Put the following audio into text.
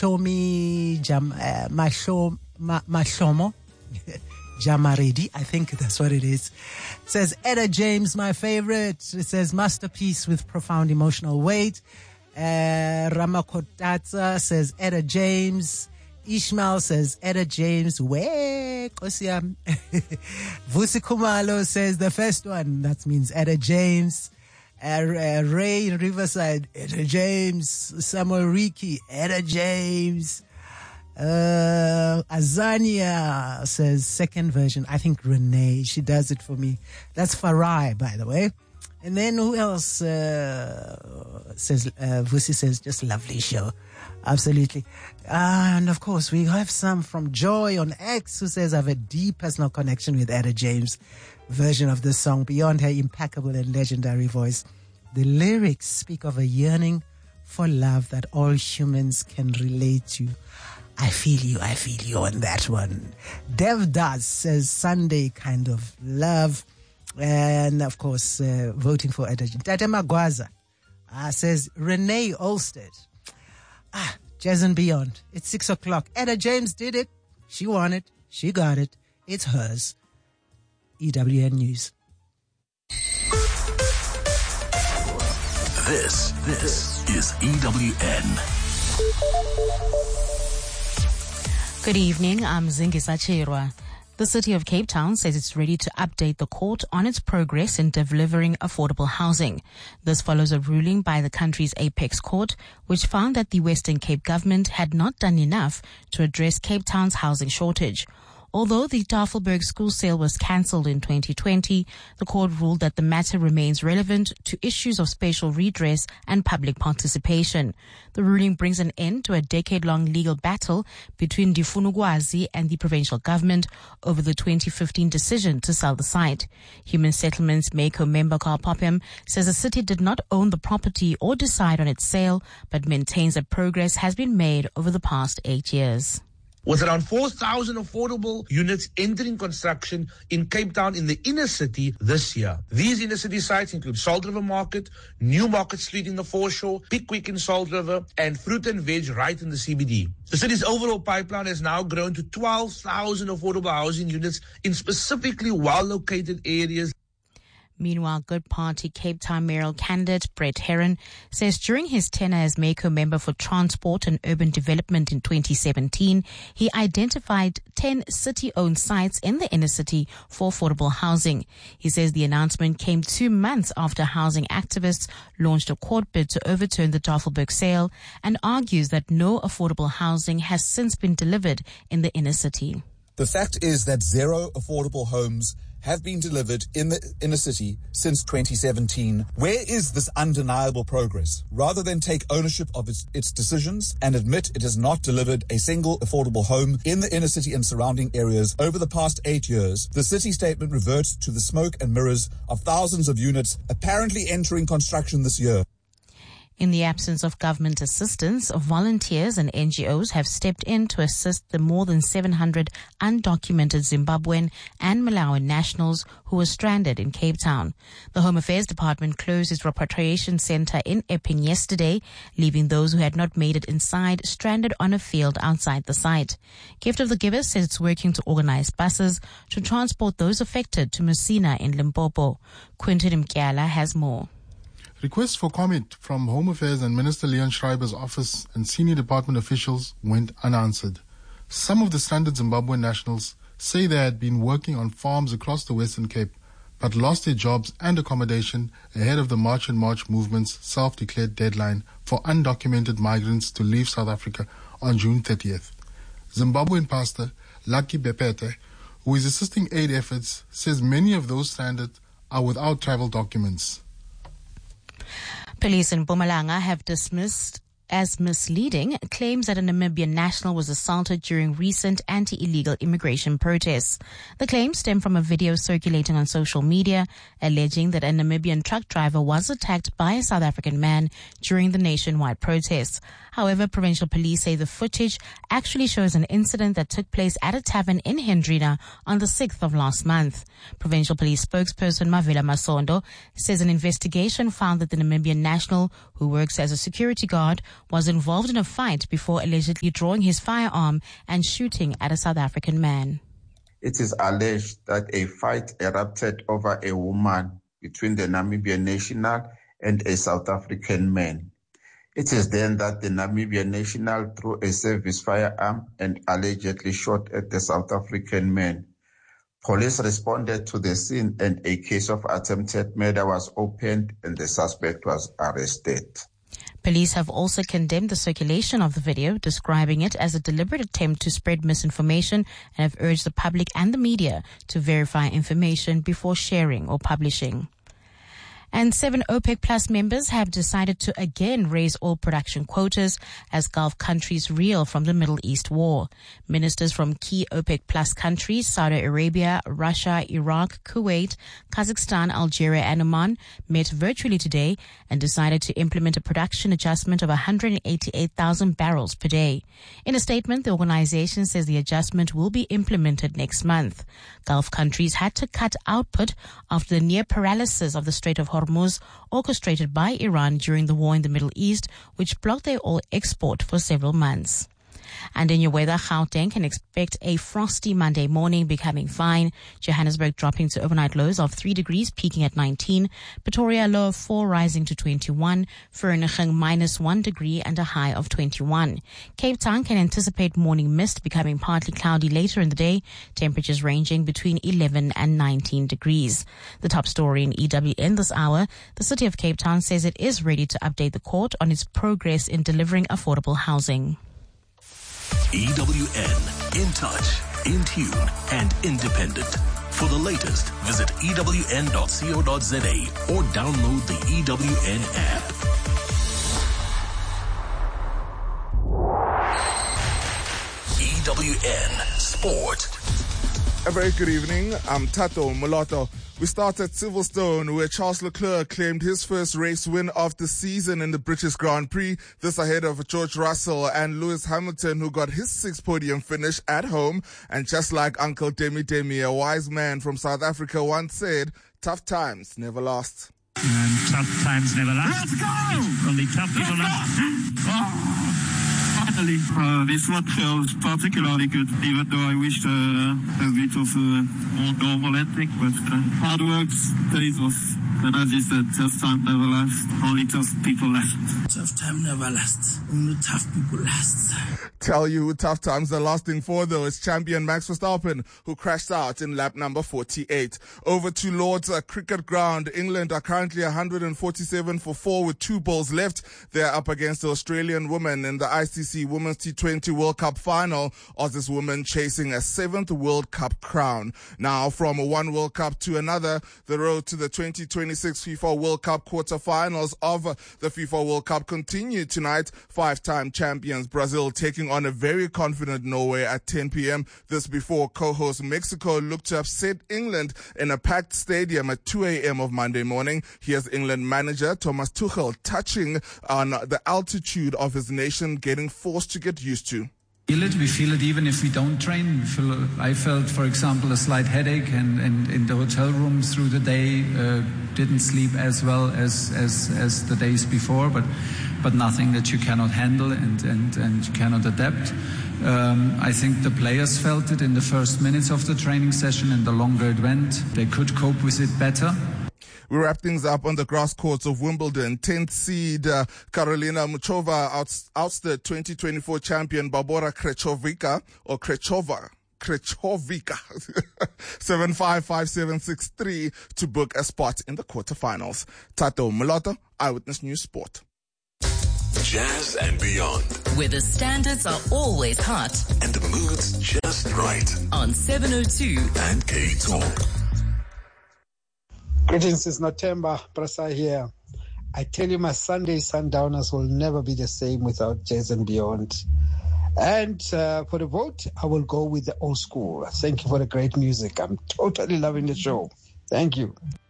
Mashomi Mashomo Jamaredi, I think that's what it is. It says Etta James, my favorite. It says masterpiece with profound emotional weight. Ramakotatsa says Etta James. Ishmael says Etta James. Kosiam. Vusi Kumalo says the first one. That means Etta James. Ray in Riverside, Etta James. Samuel Riki, Etta James. Azania says second version. I think Renee, she does it for me. That's Farai, by the way. And then who else says, Vusi says, just lovely show. Absolutely. And of course, we have some from Joy on X who says, I have a deep personal connection with Etta James' version of this song. Beyond her impeccable and legendary voice, the lyrics speak of a yearning for love that all humans can relate to. I feel you on that one. Dev Das says Sunday kind of love. And of course, voting for Etta James. Tate Magwaza says Renee Olstead. Jazz and Beyond. It's 6 o'clock. Etta James did it. She won it. She got it. It's hers. EWN News. This is EWN. Good evening, I'm Zingisa Chirwa. The City of Cape Town says it's ready to update the court on its progress in delivering affordable housing. This follows a ruling by the country's apex court, which found that the Western Cape government had not done enough to address Cape Town's housing shortage. Although the Tafelberg school sale was cancelled in 2020, the court ruled that the matter remains relevant to issues of spatial redress and public participation. The ruling brings an end to a decade-long legal battle between Difunugwazi and the provincial government over the 2015 decision to sell the site. Human Settlements Mako member Carl Popham says the city did not own the property or decide on its sale, but maintains that progress has been made over the past 8 years. With around 4,000 affordable units entering construction in Cape Town in the inner city this year. These inner city sites include Salt River Market, New Market Street in the foreshore, Pickwick in Salt River, and Fruit and Veg right in the CBD. The city's overall pipeline has now grown to 12,000 affordable housing units in specifically well-located areas. Meanwhile, Good Party Cape Town mayoral candidate Brett Heron says during his tenure as Mako member for Transport and Urban Development in 2017, he identified 10 city-owned sites in the inner city for affordable housing. He says the announcement came 2 months after housing activists launched a court bid to overturn the Tafelberg sale and argues that no affordable housing has since been delivered in the inner city. The fact is that 0 affordable homes have been delivered in the inner city since 2017. Where is this undeniable progress? Rather than take ownership of its decisions and admit it has not delivered a single affordable home in the inner city and surrounding areas over the past 8 years, the city statement reverts to the smoke and mirrors of thousands of units apparently entering construction this year. In the absence of government assistance, volunteers and NGOs have stepped in to assist the more than 700 undocumented Zimbabwean and Malawian nationals who were stranded in Cape Town. The Home Affairs Department closed its repatriation center in Epping yesterday, leaving those who had not made it inside stranded on a field outside the site. Gift of the Givers says it's working to organize buses to transport those affected to Messina in Limpopo. Quinton Mkiala has more. Requests for comment from Home Affairs and Minister Leon Schreiber's office and senior department officials went unanswered. Some of the stranded Zimbabwean nationals say they had been working on farms across the Western Cape, but lost their jobs and accommodation ahead of the March and March movement's self-declared deadline for undocumented migrants to leave South Africa on June 30th. Zimbabwean pastor Lucky Bepete, who is assisting aid efforts, says many of those stranded are without travel documents. Police in Mpumalanga have dismissed as misleading claims that a Namibian national was assaulted during recent anti-illegal immigration protests. The claims stem from a video circulating on social media alleging that a Namibian truck driver was attacked by a South African man during the nationwide protests. However, provincial police say the footage actually shows an incident that took place at a tavern in Hendrina on the 6th of last month. Provincial police spokesperson Mavela Masondo says an investigation found that the Namibian national, who works as a security guard, was involved in a fight before allegedly drawing his firearm and shooting at a South African man. It is alleged that a fight erupted over a woman between the Namibian national and a South African man. It is then that the Namibian national threw a service firearm and allegedly shot at the South African man. Police responded to the scene and a case of attempted murder was opened and the suspect was arrested. Police have also condemned the circulation of the video, describing it as a deliberate attempt to spread misinformation, and have urged the public and the media to verify information before sharing or publishing. And 7 OPEC Plus members have decided to again raise oil production quotas as Gulf countries reel from the Middle East war. Ministers from key OPEC Plus countries, Saudi Arabia, Russia, Iraq, Kuwait, Kazakhstan, Algeria, and Oman, met virtually today and decided to implement a production adjustment of 188,000 barrels per day. In a statement, the organization says the adjustment will be implemented next month. Gulf countries had to cut output after the near paralysis of the Strait of Hormuz, orchestrated by Iran during the war in the Middle East, which blocked their oil export for several months. And in your weather, Gauteng can expect a frosty Monday morning, becoming fine. Johannesburg dropping to overnight lows of 3 degrees, peaking at 19. Pretoria low of 4, rising to 21. Vereeniging minus 1 degree and a high of 21. Cape Town can anticipate morning mist, becoming partly cloudy later in the day. Temperatures ranging between 11 and 19 degrees. The top story in EWN this hour, the City of Cape Town says it is ready to update the court on its progress in delivering affordable housing. EWN, in touch, in tune, and independent. For the latest, visit ewn.co.za or download the EWN app. EWN Sport. A very good evening. I'm Tato Moloto. We start at Silverstone, where Charles Leclerc claimed his first race win of the season in the British Grand Prix. This ahead of George Russell and Lewis Hamilton, who got his 6th podium finish at home. And just like Uncle Demi Demi, a wise man from South Africa, once said, "Tough times never last." And tough times never last. Let's go! Only tough people last. Finally, this one feels particularly good, even though I wish a bit of a more normal ending, but hard work pays off. And as you said, tough time never lasts, only tough people last. Tough time never lasts, only tough people last. Tell you who tough times are lasting for, though, is champion Max Verstappen, who crashed out in lap number 48. Over to Lord's Cricket Ground. England are currently 147 for 4 with 2 balls left. They're up against the Australian women in the ICC Women's T20 World Cup final. Aussies women chasing a 7th World Cup crown. Now, from one World Cup to another, the road to the 2026 FIFA World Cup quarterfinals of the FIFA World Cup continue tonight. 5-time champions Brazil taking on a very confident Norway at 10 p.m. This before co-host Mexico looked to upset England in a packed stadium at 2 a.m. of Monday morning. Here's England manager Thomas Tuchel touching on the altitude of his nation getting forced to get used to. We feel it even if we don't train. I felt, for example, a slight headache and in the hotel room through the day, didn't sleep as well as the days before, but nothing that you cannot handle and you cannot adapt. I think the players felt it in the first minutes of the training session, and the longer it went, they could cope with it better. We wrap things up on the grass courts of Wimbledon. 10th seed Karolina Muchova ousted 2024 champion Barbora Krejcikova 75-57-6-3 to book a spot in the quarterfinals. Tato Moloto, Eyewitness News Sport. Jazz and beyond. Where the standards are always hot. And the mood's just right. On 702 and K-Talk. Greetings, it's Notemba Prasa here. I tell you, my Sunday Sundowners will never be the same without Jazz and Beyond. And for the vote, I will go with the old school. Thank you for the great music. I'm totally loving the show. Thank you.